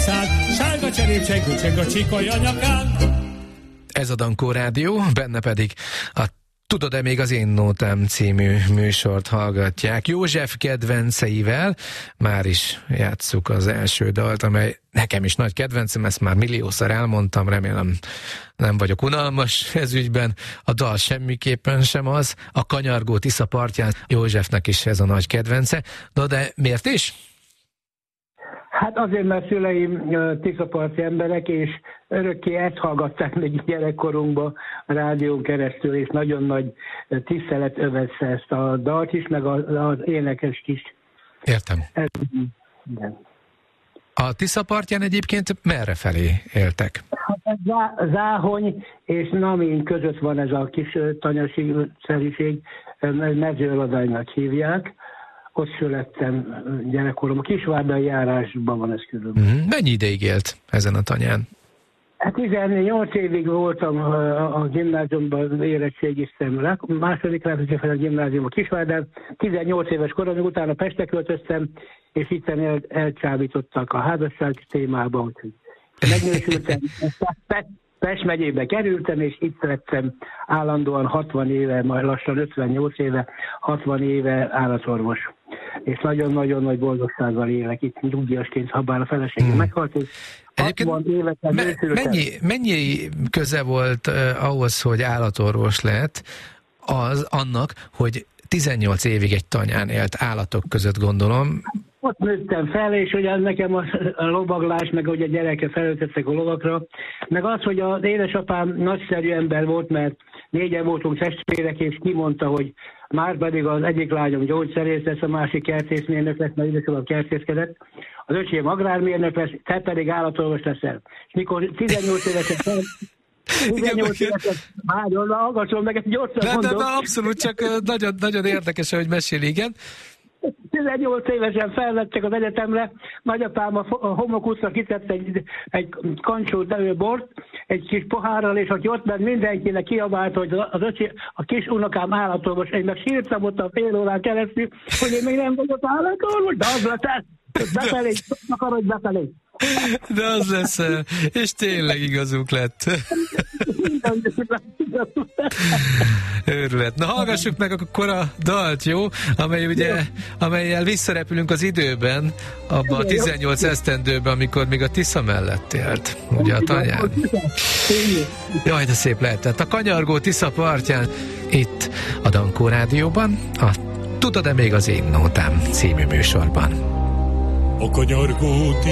Tiszán, sárga cserépcsengő, cseng a csíkoly a nyakán. Ez a Dankó Rádió, benne pedig a Tudod-e még az én nótám című műsort hallgatják. József kedvenceivel már is játsszuk az első dalt, amely nekem is nagy kedvencem, ezt már milliószor elmondtam, remélem nem vagyok unalmas ez ügyben. A dal semmiképpen sem az, a Kanyargó Tisza partján Józsefnek is ez a nagy kedvence. De miért is? Hát azért, mert szüleim tiszaparti emberek, és örökké ezt hallgatták még gyerekkorunkban a rádión keresztül, és nagyon nagy tisztelet övezte ezt a dalt is, meg az énekest is. Értem. Igen. A Tisza partján egyébként merre felé éltek? Hát Záhony és Namin között van ez a kis tanyaszerűség, Mezőladánynak hívják. Ott születtem gyerekkorom. A Kisvárdai járásban van ez körülbelül. Mennyi ideig élt ezen a tanyán? Hát 18 évig voltam a gimnáziumban, érettségiztem. Második lehetőség fel a gimnáziumban Kisvárdán. 18 éves korom, utána Pestre költöztem, és itt elcsábítottak a házasság témába. Megnősültem, Pest megyébe kerültem, és itt lettem állandóan 60 éve, majd lassan 58 éve, 60 éve állatorvos. És nagyon-nagyon nagy boldogsággal élek itt nyugdíjasként, ha bár a feleségem meghalt, és 60 évet mennyi köze volt ahhoz, hogy állatorvos lett, annak, hogy 18 évig egy tanyán élt állatok között, gondolom? Ott nőttem fel, és ugye nekem a lovaglás, meg hogy a gyerekek felöltöttek a lovakra, meg az, hogy az édesapám nagyszerű ember volt, mert 4-en voltunk testvérek, és kimondta, hogy már pedig az egyik lányom gyógyszerész lesz, a másik kertészmérnök lesz, mert édesapám kertészkedett, az öcsém agrármérnök lesz, te pedig állatorvos leszel. És mikor 18 évesen 18 évesen hallgasson meg, ezt gyorsan mondom. De abszolút, csak nagyon, nagyon érdekes, hogy mesél, igen. 18 évesen felvettek az egyetemre, nagyapám a homokútra kitett egy kancsó bort, egy kis pohárral, és hogy ott meg mindenkinek kiabált, hogy a kis unokám állatorvos, én meg sírtam ott a fél órán keresztül, hogy én még nem vagyok állatorvos, de az lesz, befelé, akarod befelé. De az lesz, és tényleg igazuk lett. Őrület. Na hallgassuk meg akkor a dalt, jó? Amellyel visszarepülünk az időben, abban a 18 esztendőben, amikor még a Tisza mellett élt, ugye a tanyán. Jaj, de szép lehetett. A Kanyargó Tisza partján, itt a Dankó Rádióban, a Tudod-e még az én nótám című műsorban. A Kanyargó